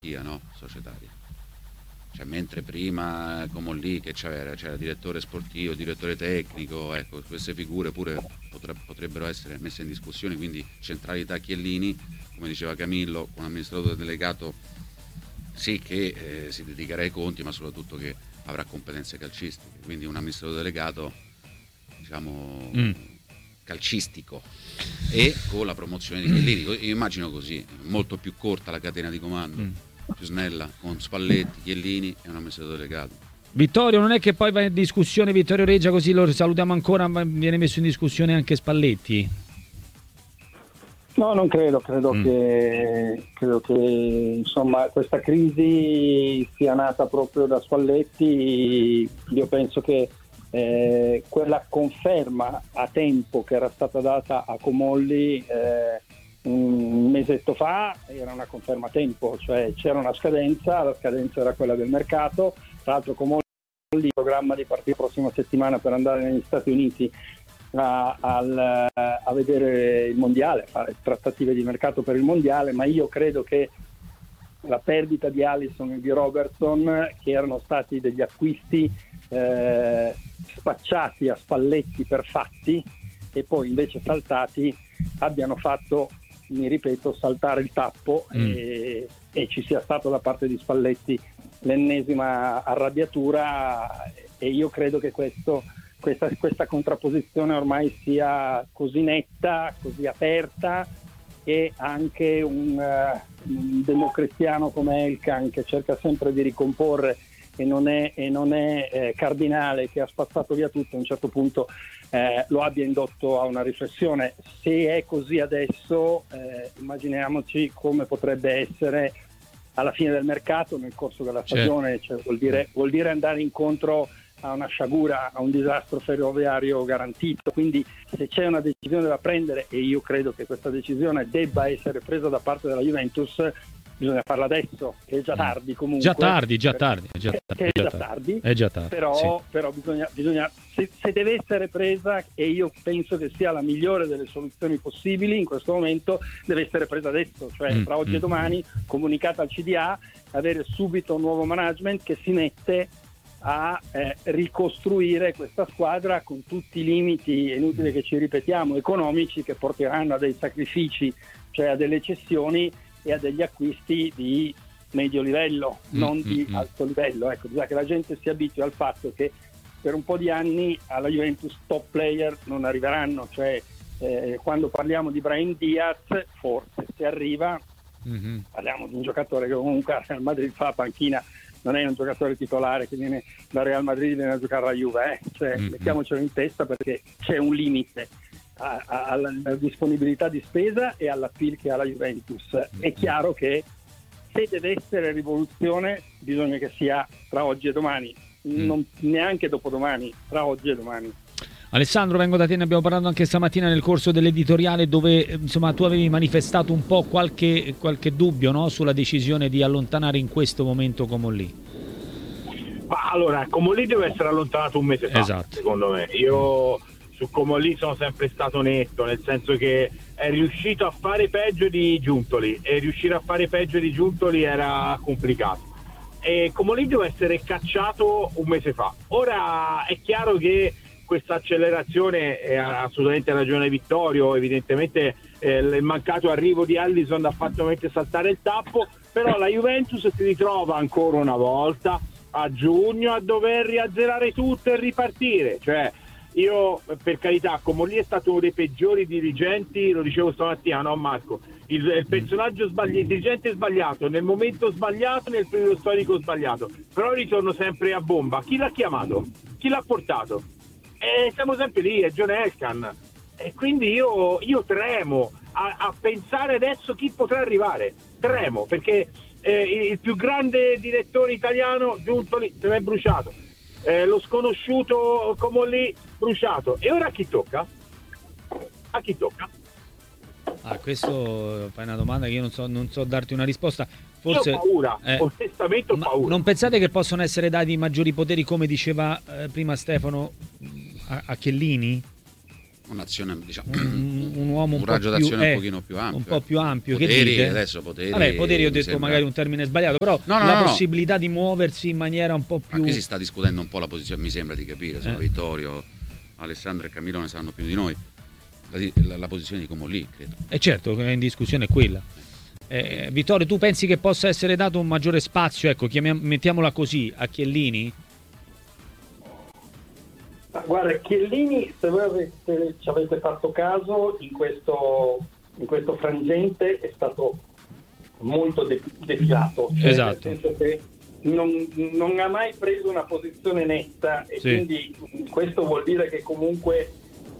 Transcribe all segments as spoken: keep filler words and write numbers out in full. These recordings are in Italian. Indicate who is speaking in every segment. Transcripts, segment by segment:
Speaker 1: gerarchia, no? Societaria. Cioè, mentre prima come lì che c'era, c'era direttore sportivo, direttore tecnico, ecco, queste figure pure potre- potrebbero essere messe in discussione, quindi centralità Chiellini, come diceva Camillo, con un amministratore delegato sì che eh, si dedicherà ai conti, ma soprattutto che avrà competenze calcistiche, quindi un amministratore delegato, diciamo,
Speaker 2: Mm.
Speaker 1: calcistico, e con la promozione di Chiellini. Io immagino così, molto più corta la catena di comando,
Speaker 2: Mm.
Speaker 1: più snella, con Spalletti, Chiellini e un amministratore delegato.
Speaker 2: Vittorio, non è che poi va in discussione Vittorio Reggia, così lo salutiamo ancora, ma viene messo in discussione anche Spalletti?
Speaker 3: No, non credo, credo
Speaker 2: Mm.
Speaker 3: che credo che insomma questa crisi sia nata proprio da Spalletti. Io penso che eh, quella conferma a tempo che era stata data a Comolli eh, un mesetto fa era una conferma a tempo, cioè c'era una scadenza, la scadenza era quella del mercato. Tra l'altro Comolli ha il programma di partire la prossima settimana per andare negli Stati Uniti A, al, a vedere il mondiale, fare trattative di mercato per il mondiale, ma io credo che la perdita di Alisson e di Robertson, che erano stati degli acquisti eh, spacciati a Spalletti per fatti e poi invece saltati, abbiano fatto, mi ripeto, saltare il tappo
Speaker 2: Mm.
Speaker 3: e, e ci sia stato da parte di Spalletti l'ennesima arrabbiatura, e io credo che questo Questa, questa contrapposizione ormai sia così netta, così aperta, e anche un, uh, un democristiano come Elkan, che cerca sempre di ricomporre e non è, e non è eh, Cardinale, che ha spazzato via tutto, a un certo punto eh, lo abbia indotto a una riflessione. Se è così adesso, eh, immaginiamoci come potrebbe essere alla fine del mercato, nel corso della stagione. Cioè, vuol dire, vuol dire andare incontro a una sciagura, a un disastro ferroviario garantito. Quindi se c'è una decisione da prendere, e io credo che questa decisione debba essere presa da parte della Juventus, bisogna farla adesso, che è già tardi comunque.
Speaker 2: Già tardi, già tardi, è già tardi,
Speaker 3: Che è
Speaker 2: già
Speaker 3: già
Speaker 2: tardi.
Speaker 3: tardi,
Speaker 2: È già tardi,
Speaker 3: però,
Speaker 2: sì.
Speaker 3: però bisogna, bisogna se, se deve essere presa, e io penso che sia la migliore delle soluzioni possibili in questo momento, deve essere presa adesso, cioè
Speaker 2: Mm,
Speaker 3: tra oggi
Speaker 2: mm,
Speaker 3: e domani, comunicata al C D A, avere subito un nuovo management che si mette a eh, ricostruire questa squadra, con tutti i limiti, è inutile che ci ripetiamo, economici, che porteranno a dei sacrifici, cioè a delle cessioni e a degli acquisti di medio livello,
Speaker 2: Mm,
Speaker 3: non
Speaker 2: mm,
Speaker 3: di
Speaker 2: mm.
Speaker 3: alto livello. Ecco, bisogna che la gente si abitui al fatto che per un po' di anni alla Juventus top player non arriveranno, cioè eh, quando parliamo di Brahim Diaz, forse se arriva,
Speaker 2: Mhm.
Speaker 3: parliamo di un giocatore che comunque al Real Madrid fa la panchina, non è un giocatore titolare che viene da Real Madrid e viene a giocare alla Juve, eh. Cioè,
Speaker 2: Mm-hmm.
Speaker 3: mettiamocelo in testa, perché c'è un limite a- a- alla, alla disponibilità di spesa e all'appeal che ha la Juventus. È chiaro che se deve essere rivoluzione bisogna che sia tra oggi e domani, non neanche dopodomani, tra oggi e domani.
Speaker 2: Alessandro, vengo da te, ne abbiamo parlato anche stamattina nel corso dell'editoriale, dove eh, insomma tu avevi manifestato un po' qualche, qualche dubbio, no? Sulla decisione di allontanare in questo momento Comolli.
Speaker 4: Ma allora, Comolli deve essere allontanato un mese fa,
Speaker 2: Esatto.
Speaker 4: secondo me. Io su Comolli sono sempre stato netto, nel senso che è riuscito a fare peggio di Giuntoli, e riuscire a fare peggio di Giuntoli era complicato. E Comolli deve essere cacciato un mese fa. Ora è chiaro che questa accelerazione, è assolutamente ragione Vittorio, evidentemente eh, il mancato arrivo di Alisson ha fatto mettere saltare il tappo, però la Juventus si ritrova ancora una volta a giugno a dover riazzerare tutto e ripartire. Cioè, io, per carità, Comolli è stato uno dei peggiori dirigenti, lo dicevo stamattina, no Marco? Il, il personaggio sbagliato, il dirigente sbagliato, nel momento sbagliato, nel periodo storico sbagliato, però ritorno sempre a bomba. Chi l'ha chiamato? Chi l'ha portato? E siamo sempre lì, è John Elkann, e quindi io, io tremo a, a pensare adesso chi potrà arrivare, tremo, perché eh, il più grande direttore italiano, Giuntoli, se n'è bruciato, eh, lo sconosciuto Comolli, bruciato, e ora a chi tocca? A chi tocca?
Speaker 2: Ah, questo fai una domanda che io non so, non so darti una risposta. Forse,
Speaker 4: io ho paura,
Speaker 2: eh,
Speaker 4: onestamente ho
Speaker 2: ma
Speaker 4: paura.
Speaker 2: non pensate che possono essere dati maggiori poteri, come diceva eh, prima Stefano, a, a Chiellini?
Speaker 1: un'azione, diciamo,
Speaker 2: un, un uomo un,
Speaker 1: un raggio
Speaker 2: po più,
Speaker 1: d'azione
Speaker 2: eh,
Speaker 1: un pochino più ampio.
Speaker 2: Un po' più ampio.
Speaker 1: Poteri,
Speaker 2: che dite?
Speaker 1: adesso poteri.
Speaker 2: Vabbè, poteri ho detto
Speaker 1: sembra...
Speaker 2: magari un termine sbagliato, però
Speaker 1: no, no,
Speaker 2: la
Speaker 1: no,
Speaker 2: possibilità
Speaker 1: no.
Speaker 2: di muoversi in maniera un po' più...
Speaker 1: Anche si sta discutendo un po' la posizione, mi sembra di capire, sono
Speaker 2: eh.
Speaker 1: Vittorio, Alessandro e Camillo ne sanno più di noi, la, la, la posizione di Comolli, credo.
Speaker 2: E certo, in discussione è quella. Eh, Vittorio, tu pensi che possa essere dato un maggiore spazio, ecco, chiamiam- mettiamola così, a Chiellini?
Speaker 3: Ma guarda, Chiellini, se voi avete, ci avete fatto caso, in questo, in questo frangente è stato molto de- defilato. Cioè,
Speaker 2: esatto.
Speaker 3: Nel senso che non, non ha mai preso una posizione netta e
Speaker 2: sì.
Speaker 3: quindi questo vuol dire che comunque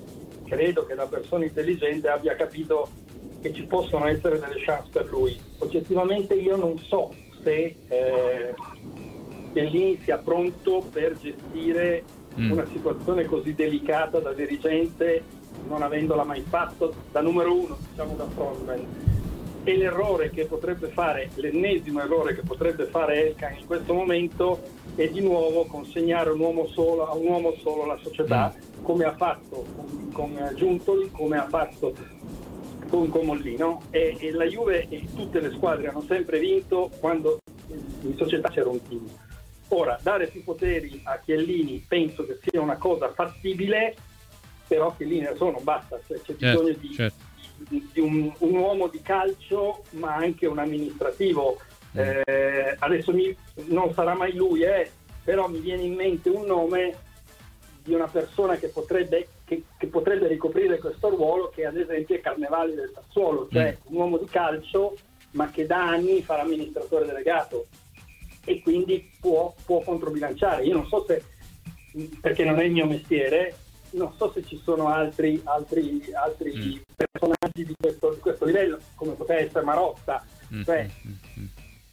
Speaker 3: credo che la persona intelligente abbia capito che ci possono essere delle chance per lui. Oggettivamente io non so se eh, Chiellini sia pronto per gestire mm. una situazione così delicata da dirigente, non avendola mai fatto da numero uno, diciamo da frontman. E l'errore che potrebbe fare, l'ennesimo errore che potrebbe fare Elkann in questo momento è di nuovo consegnare un uomo solo, a un uomo solo la società, mm. come ha fatto con, con Giuntoli, come ha fatto con Comollino, e, e la Juve e tutte le squadre hanno sempre vinto quando in società c'era un team. Ora, dare più poteri a Chiellini penso che sia una cosa fattibile, però Chiellini adesso non basta, cioè c'è
Speaker 2: certo,
Speaker 3: bisogno di,
Speaker 2: certo.
Speaker 3: di, di un, un uomo di calcio, ma anche un amministrativo. Mm. Eh, adesso mi, non sarà mai lui, eh, però mi viene in mente un nome di una persona che potrebbe, che, che potrebbe ricoprire questo ruolo, che ad esempio è Carnevali del Sassuolo, cioè mm. un uomo di calcio, ma che da anni fa l'amministratore delegato e quindi può, può controbilanciare. Io non so se, perché non è il mio mestiere, non so se ci sono altri, altri, altri mm. personaggi di questo, di questo livello, come poteva essere Marotta, mm. cioè mm.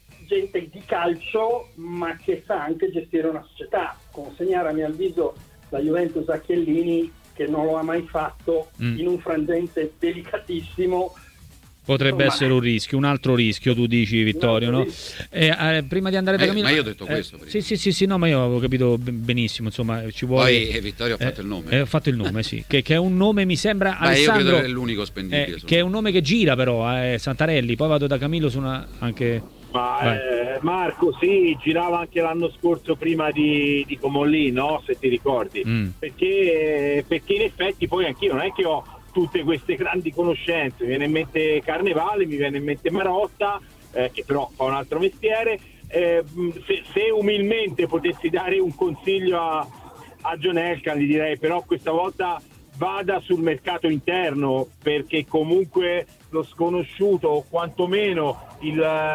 Speaker 3: gente di calcio ma che sa anche gestire una società. Consegnare a mio avviso la Juventus a Chiellini, che non lo ha mai fatto, mm. in un frangente delicatissimo,
Speaker 2: potrebbe insomma, essere un rischio, un altro rischio, tu dici, Vittorio, no? Eh, eh, prima di andare da Camillo,
Speaker 1: ma io ho detto questo
Speaker 2: eh,
Speaker 1: prima.
Speaker 2: sì, sì, sì, sì, no, ma io avevo capito benissimo, insomma, ci vuole.
Speaker 1: Poi eh, Vittorio ha fatto
Speaker 2: eh,
Speaker 1: il nome.
Speaker 2: Eh, ho fatto il nome, sì, che, che è un nome, mi sembra,
Speaker 1: ma
Speaker 2: Alessandro,
Speaker 1: io credo che è l'unico spendibile.
Speaker 2: Eh, che è un nome che gira però, eh, Santarelli, poi vado da Camillo su una anche...
Speaker 4: Ma eh, Marco, sì, girava anche l'anno scorso prima di, di Comolli, no? Se ti ricordi. Mm. Perché, perché in effetti poi anch'io non è che ho tutte queste grandi conoscenze, mi viene in mente Carnevale, mi viene in mente Marotta, eh, che però fa un altro mestiere. Eh, se, se umilmente potessi dare un consiglio a, a John Elkann, gli direi però questa volta vada sul mercato interno, perché comunque lo sconosciuto o quantomeno il,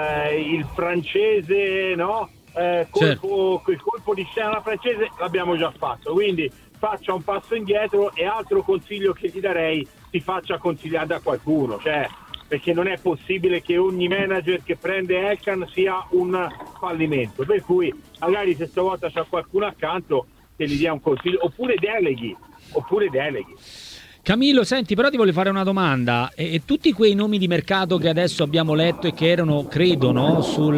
Speaker 4: il francese, no? Eh, colpo, certo. Il colpo di scena francese l'abbiamo già fatto, quindi faccia un passo indietro, e altro consiglio che ti darei, ti faccia consigliare da qualcuno, cioè, perché non è possibile che ogni manager che prende Elkann sia un fallimento, per cui magari se stavolta c'è qualcuno accanto che gli dia un consiglio, oppure deleghi oppure deleghi.
Speaker 2: Camillo, senti, però ti voglio fare una domanda. E, e tutti quei nomi di mercato che adesso abbiamo letto e che erano, credo, no, sul,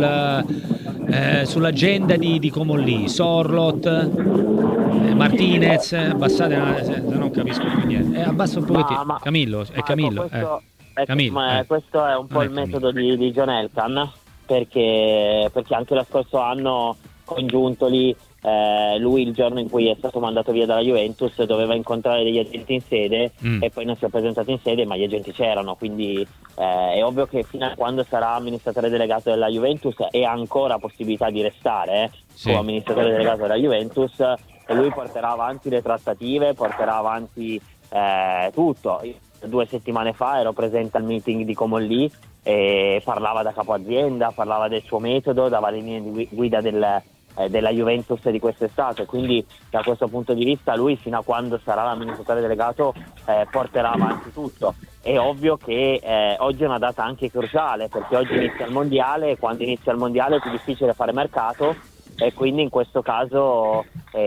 Speaker 2: eh, sull'agenda di, di Comolli, Sorlot, eh, Martinez, abbassate, se, se non capisco più niente. Eh, abbassa un pochettino. Ma, ma, Camillo, è Camillo.
Speaker 5: Questo,
Speaker 2: eh.
Speaker 5: è,
Speaker 2: Camillo,
Speaker 5: ma
Speaker 2: eh.
Speaker 5: questo è un po' il metodo di, di John Elkann, perché, perché anche lo scorso anno con Giuntoli, Eh, lui il giorno in cui è stato mandato via dalla Juventus doveva incontrare degli agenti in sede mm. e poi non si è presentato in sede, ma gli agenti c'erano, quindi eh, è ovvio che fino a quando sarà amministratore delegato della Juventus e ha ancora possibilità di restare eh, sì. come amministratore delegato della Juventus, e lui porterà avanti le trattative, porterà avanti eh, tutto. Due settimane fa ero presente al meeting di Comolli e parlava da capo azienda, parlava del suo metodo, dava le linee di guida del della Juventus di quest'estate, quindi da questo punto di vista lui fino a quando sarà l'amministratore delegato eh, porterà avanti tutto. È ovvio che eh, oggi è una data anche cruciale, perché oggi inizia il mondiale e quando inizia il mondiale è più difficile fare mercato, e quindi in questo caso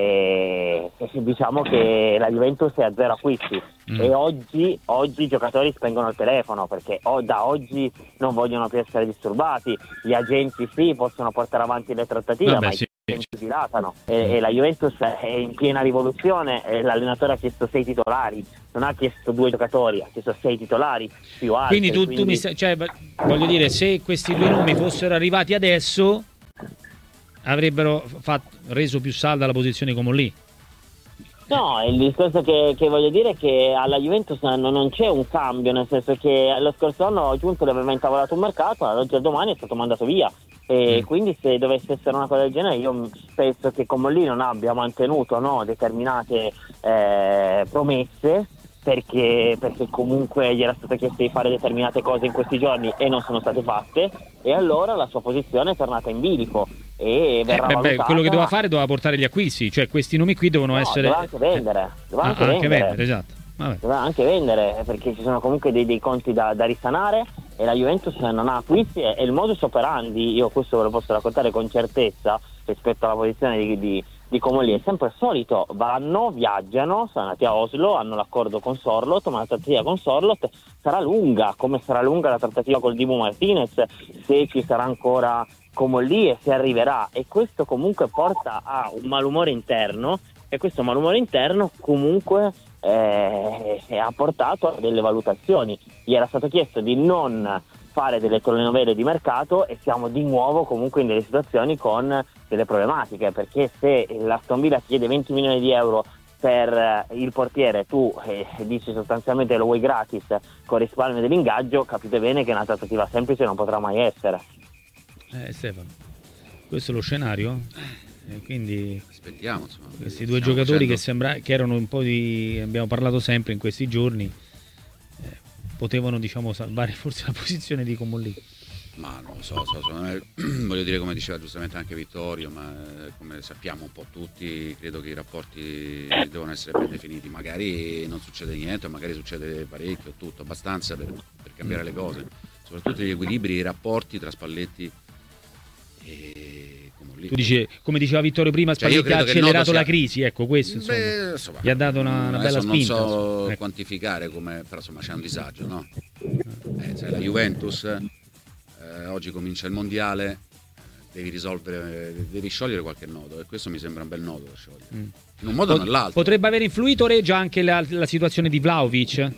Speaker 5: eh, diciamo che la Juventus è a zero acquisti mm. e oggi, oggi i giocatori spengono il telefono, perché oh, da oggi non vogliono più essere disturbati, gli agenti sì possono portare avanti le trattative,
Speaker 2: Vabbè,
Speaker 5: ma
Speaker 2: sì,
Speaker 5: i tempi dilatano e, e la Juventus è in piena rivoluzione e l'allenatore ha chiesto sei titolari, non ha chiesto due giocatori, ha chiesto sei titolari più altri.
Speaker 2: Quindi tu,
Speaker 5: quindi...
Speaker 2: tu mi stai, cioè, voglio dire, se questi due nomi fossero arrivati adesso avrebbero fatto, reso più salda la posizione come lì.
Speaker 5: No, il discorso che, che voglio dire è che alla Juventus non, non c'è un cambio, nel senso che lo scorso anno Giuntoli aveva intavolato un mercato, oggi al domani è stato mandato via e mm. quindi se dovesse essere una cosa del genere io penso che Comolli non abbia mantenuto, no, determinate eh, promesse perché, perché comunque gli era stato chiesto di fare determinate cose in questi giorni e non sono state fatte e allora la sua posizione è tornata in bilico. E verrà
Speaker 2: eh, beh,
Speaker 5: valutata...
Speaker 2: quello che doveva fare doveva portare gli acquisti, cioè questi nomi qui devono
Speaker 5: no,
Speaker 2: essere
Speaker 5: doveva anche vendere doveva
Speaker 2: ah,
Speaker 5: anche,
Speaker 2: anche
Speaker 5: vendere.
Speaker 2: vendere esatto. Vabbè.
Speaker 5: Doveva anche vendere perché ci sono comunque dei, dei conti da, da risanare e la Juventus non ha acquisti e, e il modus operandi, io questo ve lo posso raccontare con certezza rispetto alla posizione di, di, di Comolli, è sempre il solito: vanno, viaggiano, sono andati a Oslo, hanno l'accordo con Sorlot, ma la trattativa con Sorlot sarà lunga, come sarà lunga la trattativa col Dibu Martinez, se ci sarà ancora Comolli e se arriverà, e questo comunque porta a un malumore interno e questo malumore interno comunque eh, ha portato a delle valutazioni. Gli era stato chiesto di non fare delle telenovele di mercato e siamo di nuovo comunque in delle situazioni con delle problematiche, perché se l'Aston Villa chiede venti milioni di euro per il portiere, tu eh, dici sostanzialmente lo vuoi gratis con risparmio dell'ingaggio, capite bene che una trattativa semplice non potrà mai essere.
Speaker 2: Eh, Stefano, questo è lo scenario? Eh, quindi
Speaker 1: aspettiamo, insomma,
Speaker 2: questi due giocatori
Speaker 1: facendo...
Speaker 2: che sembra che erano un po' di, abbiamo parlato sempre in questi giorni, eh, potevano, diciamo, salvare forse la posizione di Comolli.
Speaker 1: Ma non lo so, so, so me, voglio dire, come diceva giustamente anche Vittorio, ma eh, come sappiamo un po' tutti, credo che i rapporti devono essere ben definiti. Magari non succede niente, magari succede parecchio, tutto, abbastanza per, per cambiare le cose. Soprattutto gli equilibri, i rapporti tra Spalletti e Comolli.
Speaker 2: Tu dici, come diceva Vittorio prima, Spalletti
Speaker 1: cioè,
Speaker 2: ha accelerato
Speaker 1: sia...
Speaker 2: la crisi, ecco questo insomma,
Speaker 1: Beh, insomma,
Speaker 2: gli ha dato una, una bella spinta.
Speaker 1: Non so
Speaker 2: ecco.
Speaker 1: quantificare come, però insomma c'è un disagio, no? Eh, sai, la Juventus eh, oggi comincia il mondiale, devi risolvere, devi sciogliere qualche nodo e questo mi sembra un bel nodo da sciogliere. Mm. In un modo o nell'altro.
Speaker 2: Potrebbe aver influito, Reggia, anche la, la situazione di Vlahovic?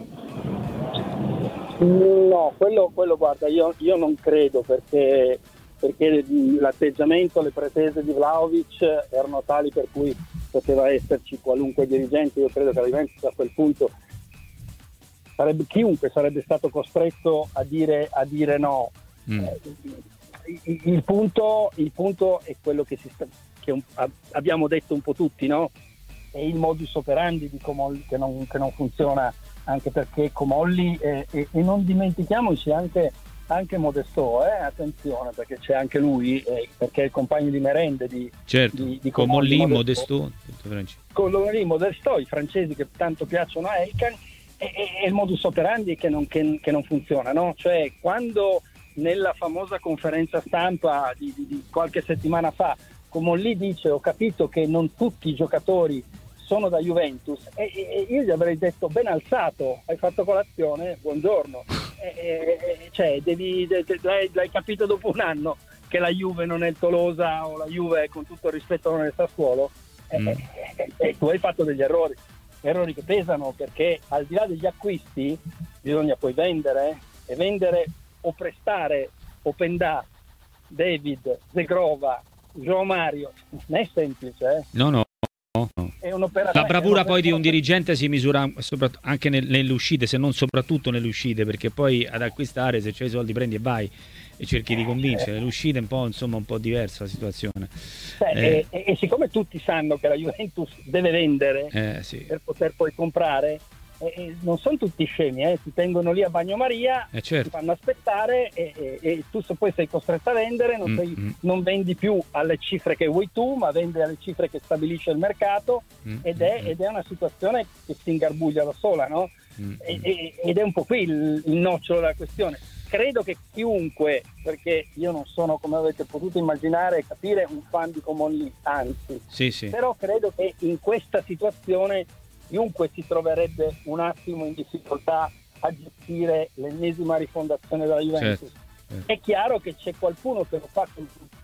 Speaker 3: No, quello, quello guarda, io, io non credo perché, perché l'atteggiamento, le pretese di Vlahovic erano tali per cui poteva esserci qualunque dirigente. Io credo che la Juventus a quel punto sarebbe, chiunque sarebbe stato costretto a dire, a dire no. Mm. Eh, il, il, punto, il punto è quello che, si sta, che un, abbiamo detto un po' tutti, no? È il modus operandi di Comolli che non, che non funziona, anche perché Comolli eh, e, e non dimentichiamoci anche, anche Modesto, eh? Attenzione, perché c'è anche lui, eh, perché è il compagno di merende di,
Speaker 2: certo,
Speaker 3: di, di
Speaker 2: Comolli,
Speaker 3: Comolli,
Speaker 2: Modesto,
Speaker 3: Comolli, Modesto, i francesi che tanto piacciono a Elkan, e, e il modus operandi che non, che, che non funziona, no? Cioè quando nella famosa conferenza stampa di, di, di qualche settimana fa Comolli dice: ho capito che non tutti i giocatori sono da Juventus, e, e, e io gli avrei detto: ben alzato, hai fatto colazione, buongiorno. E, e, cioè devi, de, de, l'hai, l'hai capito dopo un anno che la Juve non è il Tolosa o la Juve, con tutto il rispetto, non è il Sassuolo, mm. e, e, e tu hai fatto degli errori errori che pesano, perché al di là degli acquisti bisogna poi vendere e vendere o prestare Openda, David, Zegrova, João Mario non è semplice, eh?
Speaker 2: no no No.
Speaker 3: È un'operazione.
Speaker 2: La bravura poi di un dirigente si misura anche nelle uscite, se non soprattutto nelle uscite, perché poi ad acquistare, se c'hai i soldi prendi e vai e cerchi di convincere. Le uscite è un po', insomma, un po' diversa la situazione.
Speaker 3: Beh, eh. e, e siccome tutti sanno che la Juventus deve vendere
Speaker 2: eh, sì.
Speaker 3: per poter poi comprare, e, e non sono tutti scemi, eh, ti tengono lì a bagnomaria,
Speaker 2: eh, certo.
Speaker 3: ti fanno aspettare e, e, e tu se poi sei costretto a vendere non, sei, mm-hmm. non vendi più alle cifre che vuoi tu, ma vendi alle cifre che stabilisce il mercato, mm-hmm. ed, è, ed è una situazione che si ingarbuglia da sola, no? Mm-hmm. E, ed è un po' qui il, il nocciolo della questione. Credo che chiunque, perché io non sono, come avete potuto immaginare e capire, un fan di Comolli, anzi,
Speaker 2: sì, sì.
Speaker 3: però credo che in questa situazione chiunque si troverebbe un attimo in difficoltà a gestire l'ennesima rifondazione della Juventus.
Speaker 2: Certo, certo.
Speaker 3: È chiaro che c'è qualcuno che lo fa con,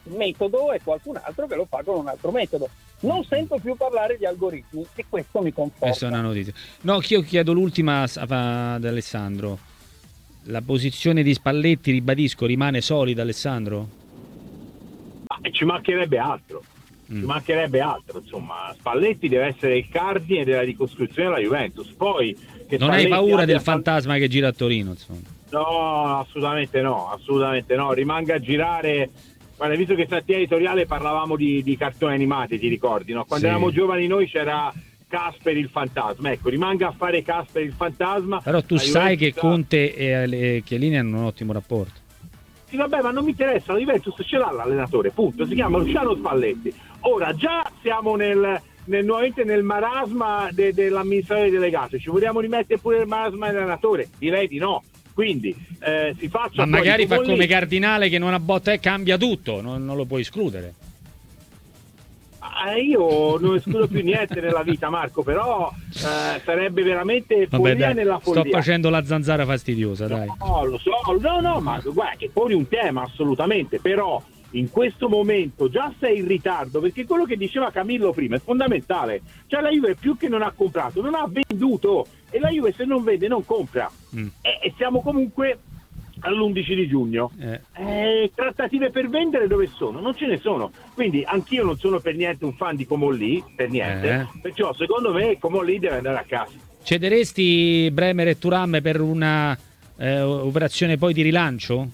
Speaker 3: metodo e qualcun altro che lo fa con un altro metodo. Non sento più parlare di algoritmi e questo mi conforta.
Speaker 2: Questa è una notizia. No, io chiedo l'ultima ad Alessandro. La posizione di Spalletti, ribadisco, rimane solida, Alessandro?
Speaker 4: Ma ci mancherebbe altro.
Speaker 2: Mm.
Speaker 4: Ci mancherebbe altro, insomma. Spalletti deve essere il cardine della ricostruzione della Juventus. Poi che
Speaker 2: non
Speaker 4: Spalletti
Speaker 2: hai paura del
Speaker 4: abbia...
Speaker 2: fantasma che gira a Torino, insomma?
Speaker 4: No, assolutamente no, assolutamente no. Rimanga a girare. Guarda, visto che stamattina editoriale parlavamo di, di cartoni animati, ti ricordi, no? Quando
Speaker 2: sì.
Speaker 4: eravamo giovani noi c'era Casper il fantasma. Ecco, rimanga a fare Casper il fantasma.
Speaker 2: Però tu
Speaker 4: la
Speaker 2: sai
Speaker 4: Juventus
Speaker 2: che Conte e Chiellini hanno un ottimo rapporto.
Speaker 4: Sì, vabbè, ma non mi interessa, la Juventus ce l'ha l'allenatore, punto. Si chiama Luciano Spalletti. Ora già siamo nel, nel nuovamente nel marasma de, dell'amministratore delegato. Ci vogliamo rimettere pure il marasma dell'allenatore? Direi di no. Quindi eh, si faccia.
Speaker 2: Ma magari fa come
Speaker 4: lì.
Speaker 2: Cardinale che non abbotta e cambia tutto, non, non lo puoi escludere.
Speaker 4: Ah, io non escludo più niente nella vita, Marco, però eh, sarebbe veramente
Speaker 2: Vabbè,
Speaker 4: follia
Speaker 2: dai,
Speaker 4: nella follia.
Speaker 2: sto facendo la zanzara fastidiosa, dai.
Speaker 4: No, lo so, no, no, ma guarda che poni un tema assolutamente, però in questo momento già sei in ritardo, perché quello che diceva Camillo prima è fondamentale. Cioè la Juve più che non ha comprato, non ha venduto, e la Juve se non vende non compra. Mm. E, e siamo comunque all'undici di giugno. Eh. Eh, trattative per vendere dove sono? Non ce ne sono. Quindi anch'io non sono per niente un fan di Comolli, per niente. Eh. Perciò secondo me Comolli deve andare a casa.
Speaker 2: Cederesti Bremer e Thuram per una eh, operazione poi di rilancio?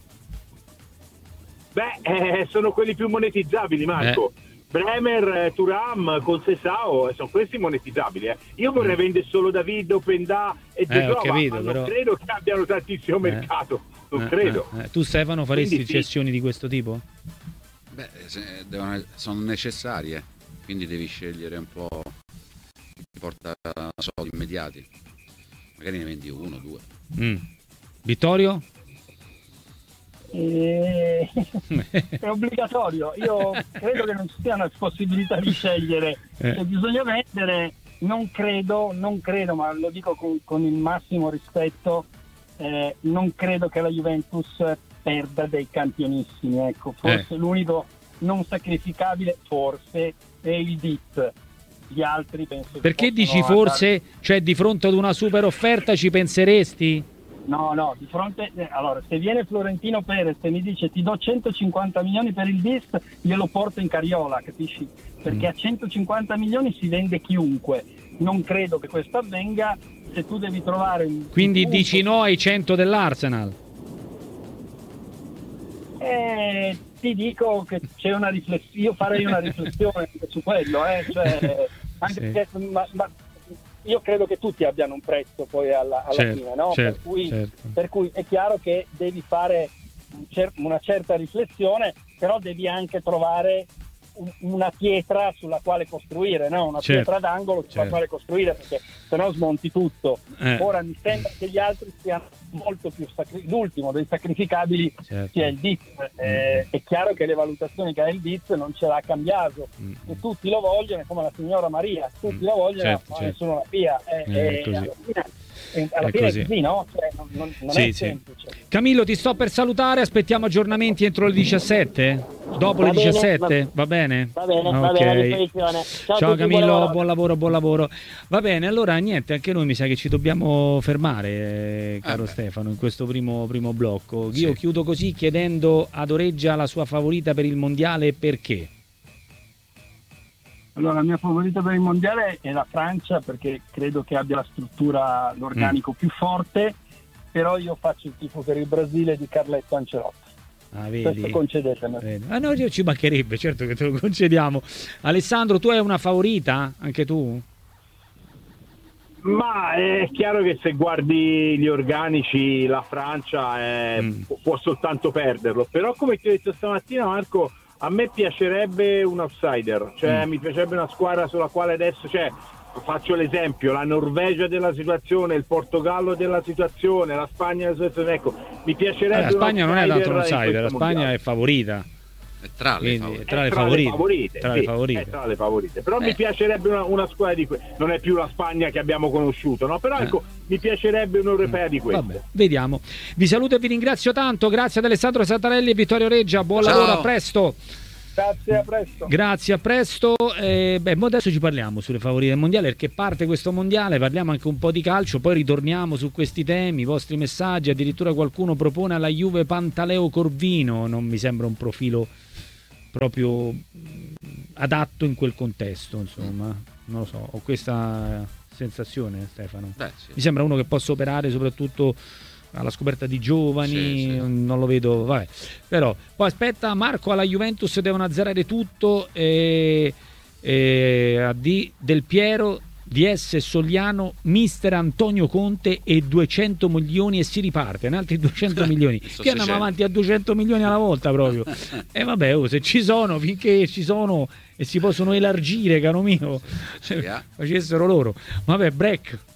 Speaker 4: Beh, eh, sono quelli più monetizzabili, Marco. Eh. Bremer, Thuram, Conceição, sono questi monetizzabili. Eh. Io vorrei mm. vendere solo David, Openda e De Jong, eh, ma
Speaker 2: però...
Speaker 4: non credo che abbiano tantissimo eh. mercato. Non
Speaker 2: eh,
Speaker 4: credo.
Speaker 2: Eh, eh. Tu, Stefano, faresti quindi, cessioni sì. di questo tipo?
Speaker 1: Beh, se, devono, sono necessarie, quindi devi scegliere un po' chi ti porta soldi immediati. Magari ne vendi uno, due.
Speaker 2: Mm. Vittorio?
Speaker 3: Eh, è obbligatorio. Io credo che non ci sia una possibilità di scegliere. Eh. Se bisogna vendere, non credo, non credo, ma lo dico con, con il massimo rispetto, eh, non credo che la Juventus perda dei campionissimi. Ecco, forse eh. l'unico non sacrificabile forse è il D I T. Gli altri penso.
Speaker 2: Perché dici forse? Andare... Cioè di fronte ad una super offerta ci penseresti?
Speaker 3: No, no, di fronte, eh, allora, se viene Florentino Perez e mi dice ti do centocinquanta milioni per il D I S, glielo porto in carriola, capisci? Perché mm. a centocinquanta milioni si vende chiunque. Non credo che questo avvenga. Se tu devi trovare un
Speaker 2: quindi
Speaker 3: punto...
Speaker 2: dici no ai cento dell'Arsenal?
Speaker 3: Eh, ti dico che c'è una riflessione, io farei una riflessione su quello, eh, cioè, anche sì. perché ma, ma, io credo che tutti abbiano un prezzo poi alla, alla
Speaker 2: certo,
Speaker 3: fine, no?
Speaker 2: Certo,
Speaker 3: per, cui,
Speaker 2: certo.
Speaker 3: per cui è chiaro che devi fare una certa riflessione, però devi anche trovare una pietra sulla quale costruire, no? Una
Speaker 2: certo,
Speaker 3: pietra d'angolo sulla
Speaker 2: certo.
Speaker 3: quale costruire, perché se no smonti tutto.
Speaker 2: Eh.
Speaker 3: Ora mi sembra che gli altri siano molto più sacri- l'ultimo dei sacrificabili
Speaker 2: certo.
Speaker 3: sia il D I Z. Eh, mm. È chiaro che le valutazioni che ha il D I Z non ce l'ha cambiato, mm. e tutti lo vogliono, come la signora Maria, tutti mm. lo vogliono,
Speaker 2: certo,
Speaker 3: ma
Speaker 2: certo.
Speaker 3: nessuno la pia. Eh,
Speaker 2: eh,
Speaker 3: eh, alla fine, alla
Speaker 2: è
Speaker 3: fine
Speaker 2: così.
Speaker 3: è così, no? Cioè, non, non, non
Speaker 2: sì,
Speaker 3: è
Speaker 2: sì.
Speaker 3: semplice.
Speaker 2: Camillo, ti sto per salutare, aspettiamo aggiornamenti entro le diciassette? Dopo
Speaker 5: va
Speaker 2: le
Speaker 5: bene,
Speaker 2: diciassette? Va bene?
Speaker 5: Va bene,
Speaker 2: okay.
Speaker 5: va bene, a disposizione. Ciao,
Speaker 2: Ciao
Speaker 5: tutti,
Speaker 2: Camillo,
Speaker 5: buon lavoro.
Speaker 2: buon lavoro, buon lavoro. Va bene, allora niente, anche noi mi sa che ci dobbiamo fermare, eh, caro eh Stefano, in questo primo, primo blocco. Io sì. chiudo così chiedendo ad Oreggia la sua favorita per il mondiale, perché?
Speaker 3: Allora, la mia favorita per il mondiale è la Francia, perché credo che abbia la struttura, l'organico mm. più forte, però io faccio il tifo per il Brasile di Carletto Ancelotti.
Speaker 2: Ah, vedi?
Speaker 3: Questo concedetemi.
Speaker 2: Vedi. Ah no, ci mancherebbe, certo che te lo concediamo. Alessandro, tu hai una favorita? Anche tu?
Speaker 4: Ma è chiaro che se guardi gli organici la Francia è, mm. può soltanto perderlo, però come ti ho detto stamattina, Marco, a me piacerebbe un outsider, cioè mm. mi piacerebbe una squadra sulla quale adesso, cioè, faccio l'esempio, la Norvegia della situazione, il Portogallo della situazione, la Spagna della situazione, ecco, mi piacerebbe.
Speaker 2: Eh, la Spagna non è tanto un outsider, la Spagna
Speaker 4: mondiale.
Speaker 2: è favorita.
Speaker 1: È tra le
Speaker 2: Quindi,
Speaker 1: favorite.
Speaker 2: tra
Speaker 4: È
Speaker 2: le
Speaker 4: tra
Speaker 2: favorite,
Speaker 4: le favorite,
Speaker 2: tra
Speaker 4: sì,
Speaker 2: le favorite.
Speaker 4: è tra le favorite. Però
Speaker 1: Eh.
Speaker 4: mi piacerebbe una, una squadra di que- non è più la Spagna che abbiamo conosciuto, no? Però
Speaker 1: Eh.
Speaker 4: ecco, mi piacerebbe un europeo di questo.
Speaker 2: Vabbè, vediamo. Vi saluto e vi ringrazio tanto. Grazie ad Alessandro Santarelli e Vittorio Reggia. Buon
Speaker 1: Ciao.
Speaker 2: lavoro, a presto.
Speaker 3: Grazie, a presto.
Speaker 2: Grazie, a presto. Eh, beh, mo adesso ci parliamo sulle favorite del mondiale, perché parte questo mondiale, parliamo anche un po' di calcio, poi ritorniamo su questi temi, i vostri messaggi. Addirittura qualcuno propone alla Juve Pantaleo Corvino, non mi sembra un profilo proprio adatto in quel contesto, insomma. Non lo so, ho questa sensazione, Stefano.
Speaker 1: Beh, sì.
Speaker 2: Mi sembra uno che possa operare soprattutto alla scoperta di giovani,
Speaker 1: Sì, sì.
Speaker 2: non lo vedo, vabbè. Però poi aspetta, Marco, alla Juventus devono azzerare tutto e, e a D Del Piero, D S Sogliano, mister Antonio Conte e duecento milioni e si riparte, un altri duecento milioni.
Speaker 1: Sono
Speaker 2: Che andiamo
Speaker 1: seicento.
Speaker 2: avanti a duecento milioni alla volta proprio. E vabbè, oh, se ci sono, finché ci sono e si possono elargire, caro mio,
Speaker 1: Serie A.
Speaker 2: facessero loro. Vabbè, break.